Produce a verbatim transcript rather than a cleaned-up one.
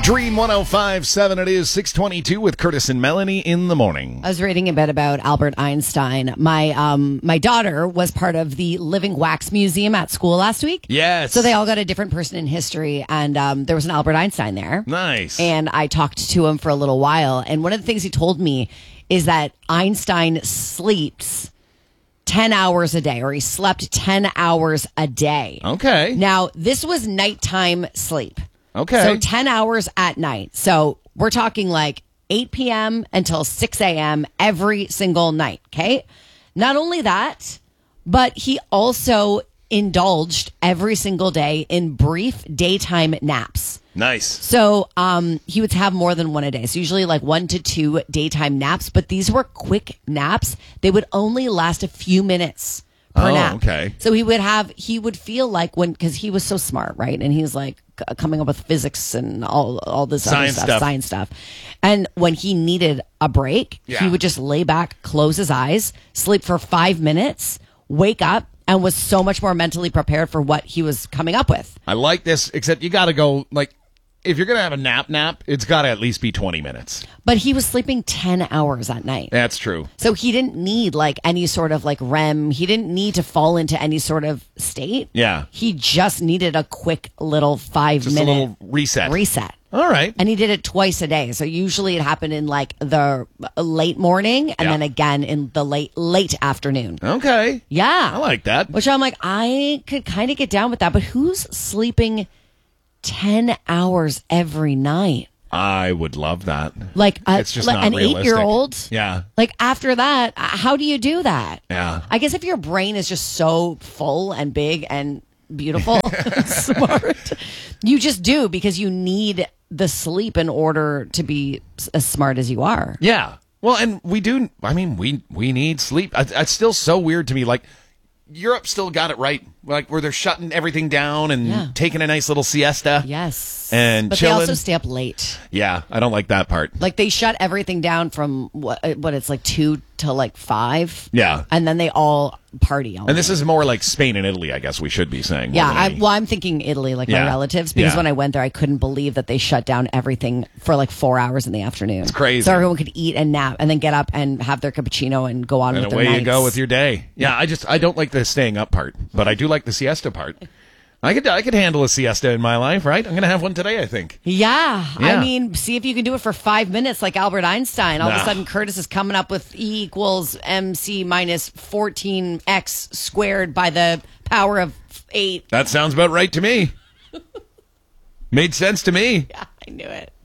Dream one oh five point seven, it is six twenty-two with Curtis and Melanie in the morning. I was reading a bit about Albert Einstein. My um my daughter was part of the Living Wax Museum at school last week. Yes. So they all got a different person in history, and um, there was an Albert Einstein there. Nice. And I talked to him for a little while, and one of the things he told me is that Einstein sleeps ten hours a day, or he slept ten hours a day. Okay. Now, this was nighttime sleep. Okay. So ten hours at night. So we're talking like eight p.m. until six a.m. every single night. Okay. Not only that, but he also indulged every single day in brief daytime naps. Nice. So um, he would have more than one a day. So usually like one to two daytime naps, but these were quick naps. They would only last a few minutes per Oh, nap. okay. So he would have, he would feel like when, because he was so smart, right? And he was like c- coming up with physics and all all this Science other stuff, stuff. science stuff. And when he needed a break, Yeah. he would just lay back, close his eyes, sleep for five minutes, wake up, and was so much more mentally prepared for what he was coming up with. I like this, except you got to go, like, if you're going to have a nap nap, it's got to at least be twenty minutes. But he was sleeping ten hours at night. That's true. So he didn't need like any sort of like R E M. He didn't need to fall into any sort of state. Yeah. He just needed a quick little five Just minute a little reset. reset. All right. And he did it twice a day. So usually it happened in like the late morning and Yeah. then again in the late late afternoon. Okay. Yeah. I like that. Which I'm like, I could kind of get down with that. But who's sleeping ten hours every night? I would love that. Like, a, It's just like not an realistic. eight-year-old? Yeah. Like, after that, how do you do that? Yeah. I guess if your brain is just so full and big and beautiful and smart, you just do because you need the sleep in order to be s- as smart as you are. Yeah. Well, and we do, I mean, we we need sleep. It's it's still so weird to me. Like, Europe still got it right. Like, where they're shutting everything down and Yeah. taking a nice little siesta. Yes. And but chilling. they also stay up late. Yeah, I don't like that part. Like, they shut everything down from what, what it's like two to like five. Yeah. And then they all party all And this night. is more like Spain and Italy, I guess we should be saying. more Yeah, than I, any- well, I'm thinking Italy, like Yeah. my relatives, because Yeah. when I went there, I couldn't believe that they shut down everything for like four hours in the afternoon. It's crazy. So everyone could eat and nap and then get up and have their cappuccino and go on and with their away nights. you go with your day. Yeah, I just, I don't like the staying up part, but I do like the siesta part. I could, I could handle a siesta in my life, right? I'm going to have one today, I think. Yeah. Yeah. I mean, see if you can do it for five minutes like Albert Einstein. All of Nah. a sudden, Curtis is coming up with E equals mc minus fourteen x squared by the power of eight. That sounds about right to me. Made sense to me. Yeah, I knew it.